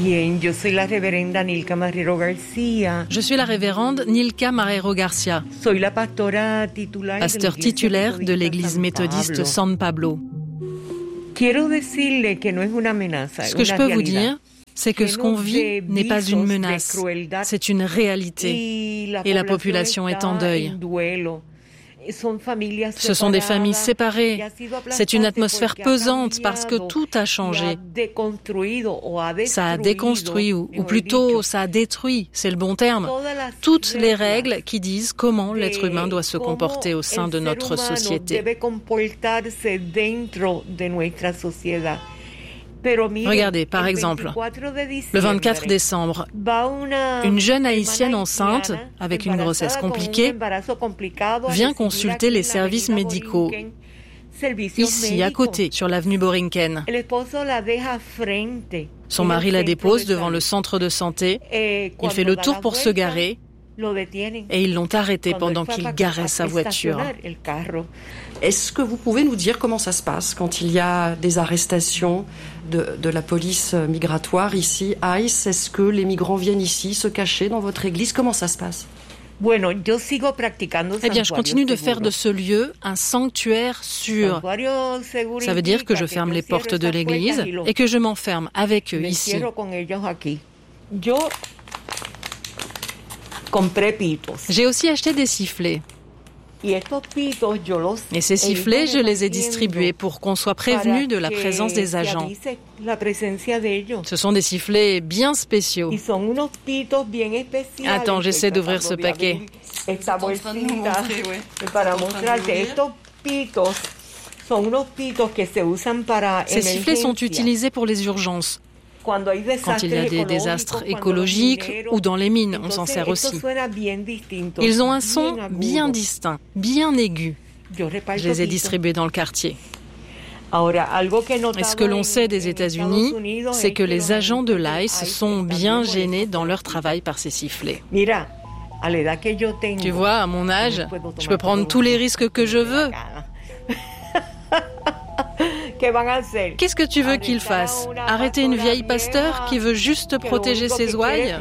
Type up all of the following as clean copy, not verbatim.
Bien, yo soy la reverenda Nilka Marrero García. Je suis la révérende Nilka Marrero García, Soy la pastora titular pasteur titulaire de l'église méthodiste San Pablo. Quiero decirle que no es una amenaza, Ce que je peux vous dire, c'est que ce qu'on vit n'est pas une menace, c'est une réalité. Et la population est en deuil. Ce sont des familles séparées. C'est une atmosphère pesante parce que tout a changé. Ça a déconstruit, ou plutôt ça a détruit, c'est le bon terme, toutes les règles qui disent comment l'être humain doit se comporter au sein de notre société. Regardez, par exemple, le 24 décembre, une jeune haïtienne enceinte, avec une grossesse compliquée, vient consulter les services médicaux, ici, à côté, sur l'avenue Borinquen. Son mari la dépose devant le centre de santé, il fait le tour pour se garer, et ils l'ont arrêté pendant qu'il garait sa voiture. Est-ce que vous pouvez nous dire comment ça se passe quand il y a des arrestations de la police migratoire ici, ICE? Est-ce que les migrants viennent ici se cacher dans votre église? Comment ça se passe? Eh bien, je continue de faire de ce lieu un sanctuaire sûr. Ça veut dire que je ferme les portes de l'église et que je m'enferme avec eux ici. J'ai aussi acheté des sifflets. Et ces sifflets, je les ai distribués pour qu'on soit prévenu de la présence des agents. Ce sont des sifflets bien spéciaux. Attends, j'essaie d'ouvrir ce paquet. Ces sifflets sont utilisés pour les urgences. Quand il y a des désastres écologiques ou dans les mines, on s'en sert aussi. Ils ont un son bien distinct, bien aigu. Je les ai distribués dans le quartier. Et ce que l'on sait des États-Unis, c'est que les agents de l'ICE sont bien gênés dans leur travail par ces sifflets. Tu vois, à mon âge, je peux prendre tous les risques que je veux. Qu'est-ce que tu veux qu'ils fassent? Arrêter une vieille pasteur qui veut juste protéger ses ouailles?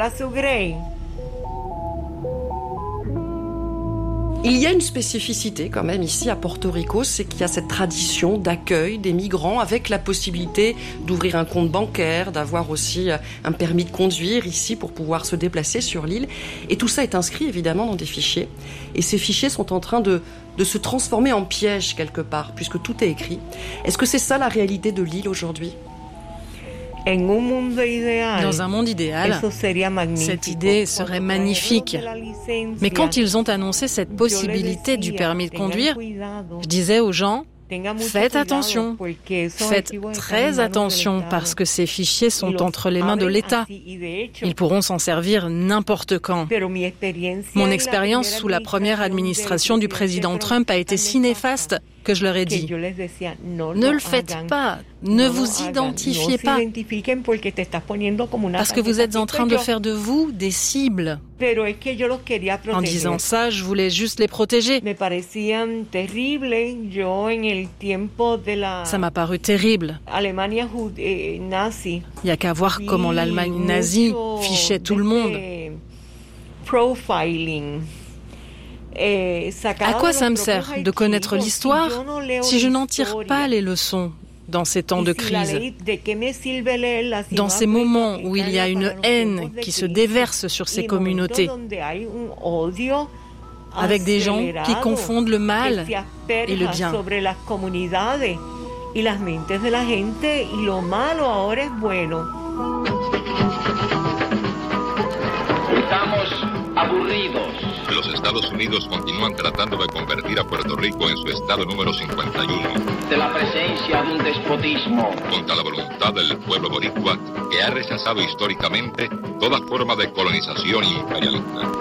Il y a une spécificité quand même ici à Porto Rico, c'est qu'il y a cette tradition d'accueil des migrants avec la possibilité d'ouvrir un compte bancaire, d'avoir aussi un permis de conduire ici pour pouvoir se déplacer sur l'île. Et tout ça est inscrit évidemment dans des fichiers. Et ces fichiers sont en train de se transformer en piège quelque part, puisque tout est écrit. Est-ce que c'est ça la réalité de l'île aujourd'hui? Dans un monde idéal, cette idée serait magnifique. Mais quand ils ont annoncé cette possibilité du permis de conduire, je disais aux gens, faites attention, faites très attention parce que ces fichiers sont entre les mains de l'État. Ils pourront s'en servir n'importe quand. Mon expérience sous la première administration du président Trump a été si néfaste que je leur ai dit, ne le faites pas, ne vous identifiez pas, parce que vous êtes en train de faire de vous des cibles. En disant ça, je voulais juste les protéger. Ça m'a paru terrible. Il n'y a qu'à voir comment l'Allemagne nazie fichait tout le monde. À quoi ça me sert de connaître l'histoire si je n'en tire pas les leçons dans ces temps de crise? Dans ces moments où il y a une haine qui se déverse sur ces communautés, avec des gens qui confondent le mal et le bien. Los Estados Unidos continúan tratando de convertir a Puerto Rico en su estado número 51. De la presencia de un despotismo. Contra la voluntad del pueblo boricua, que ha rechazado históricamente toda forma de colonización imperialista.